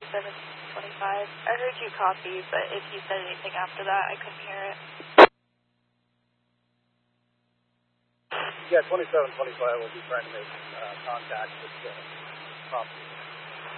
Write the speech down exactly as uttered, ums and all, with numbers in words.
seven twenty-five. I heard you copy, but if you said anything after that, I couldn't hear it. Yeah, twenty-seven twenty-five will be trying to make uh, contact with the property.